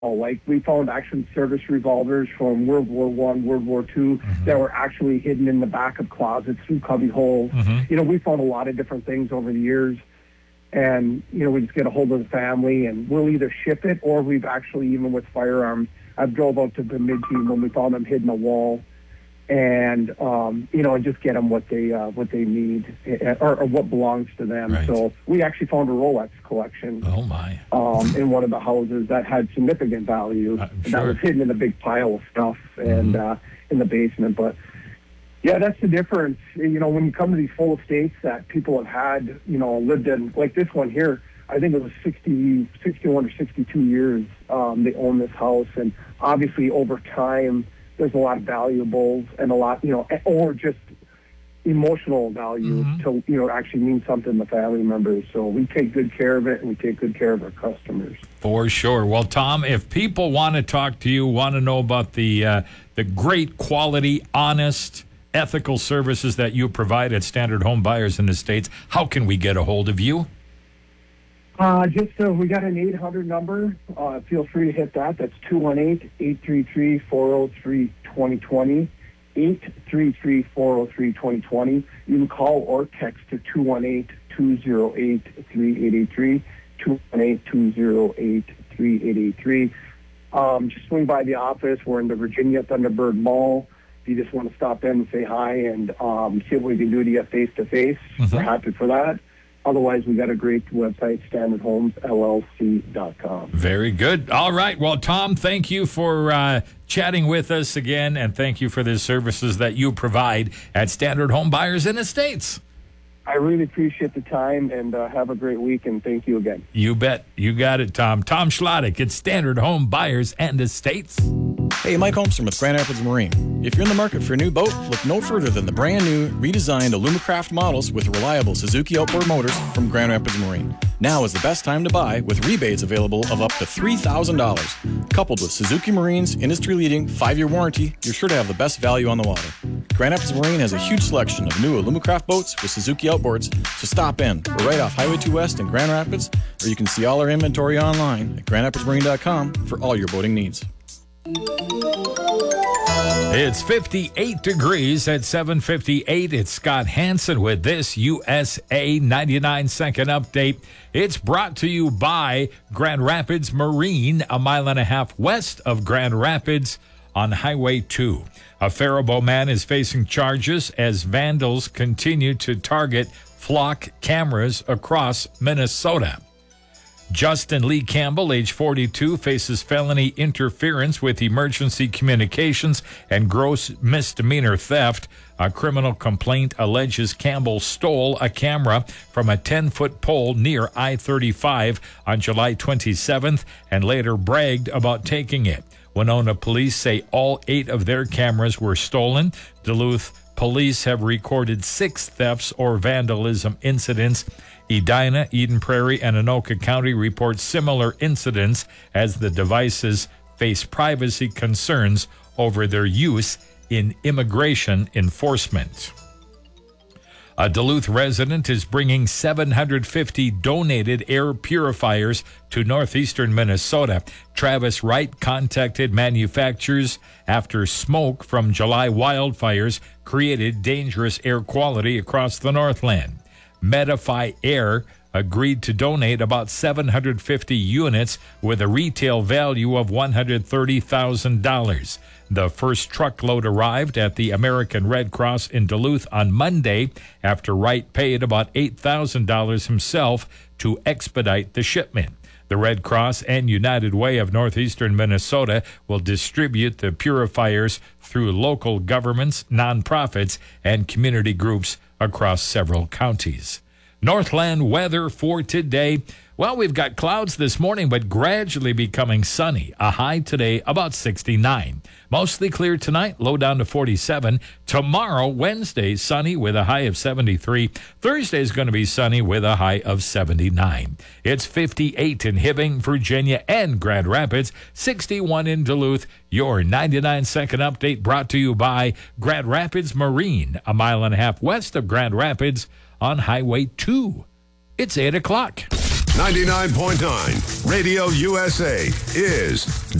Like we found action service revolvers from World War One, World War II that were actually hidden in the back of closets through cubby holes. We found a lot of different things over the years. And, we just get a hold of the family and we'll either ship it or we've actually, even with firearms, I've drove out to Bemidji when we found them hidden in a wall and, and just get them what they need or what belongs to them. Right. So we actually found a Rolex collection. Oh, my. In one of the houses that had significant value that was hidden in a big pile of stuff and in the basement. But yeah, that's the difference. When you come to these full estates that people have had, lived in, like this one here, I think it was 61 or 62 years they own this house. And obviously over time, there's a lot of valuables and a lot, or just emotional value to, actually mean something to family members. So we take good care of it and we take good care of our customers. For sure. Well, Tom, if people want to talk to you, want to know about the great quality, honest, ethical services that you provide at Standard Home Buyers in the States, how can we get a hold of you? We got an 800 number. Feel free to hit that. That's 218-833-403-2020. 833-403-2020. You can call or text to 218-208-3883, 218-208-3883. Just swing by the office. We're in the Virginia Thunderbird Mall. If you just want to stop in and say hi and see what we can do to you face-to-face, we're happy for that. Otherwise, we got a great website, standardhomesllc.com. Very good. All right. Well, Tom, thank you for chatting with us again, and thank you for the services that you provide at Standard Home Buyers in the States. I really appreciate the time, and have a great week, and thank you again. You bet. You got it, Tom. Tom Schlottick at Standard Home Buyers and Estates. Hey, Mike Holmstrom with Grand Rapids Marine. If you're in the market for a new boat, look no further than the brand new, redesigned Alumacraft models with reliable Suzuki outboard motors from Grand Rapids Marine. Now is the best time to buy with rebates available of up to $3,000. Coupled with Suzuki Marine's industry-leading 5-year warranty, you're sure to have the best value on the water. Grand Rapids Marine has a huge selection of new Alumacraft boats with Suzuki outboards, so stop in. We're right off Highway 2 West in Grand Rapids, or you can see all our inventory online at GrandRapidsMarine.com for all your boating needs. It's 58 degrees at 7:58. It's Scott Hansen with this USA 99-second update. It's brought to you by Grand Rapids Marine, a mile and a half west of Grand Rapids on Highway 2. A Faribault man is facing charges as vandals continue to target flock cameras across Minnesota. Justin Lee Campbell, age 42, faces felony interference with emergency communications and gross misdemeanor theft. A criminal complaint alleges Campbell stole a camera from a 10-foot pole near I-35 on July 27th and later bragged about taking it. Winona police say all 8 of their cameras were stolen. Duluth police have recorded 6 thefts or vandalism incidents. Edina, Eden Prairie, and Anoka County report similar incidents as the devices face privacy concerns over their use in immigration enforcement. A Duluth resident is bringing 750 donated air purifiers to northeastern Minnesota. Travis Wright contacted manufacturers after smoke from July wildfires created dangerous air quality across the Northland. Medify Air agreed to donate about 750 units with a retail value of $130,000. The first truckload arrived at the American Red Cross in Duluth on Monday after Wright paid about $8,000 himself to expedite the shipment. The Red Cross and United Way of northeastern Minnesota will distribute the purifiers through local governments, nonprofits, and community groups across several counties. Northland weather for today. Well, we've got clouds this morning, but gradually becoming sunny. A high today about 69. Mostly clear tonight, low down to 47. Tomorrow, Wednesday, sunny with a high of 73. Thursday is going to be sunny with a high of 79. It's 58 in Hibbing, Virginia, and Grand Rapids. 61 in Duluth. Your 99-second update brought to you by Grand Rapids Marine, a mile and a half west of Grand Rapids on Highway 2. It's 8 o'clock. 99.9 Radio USA is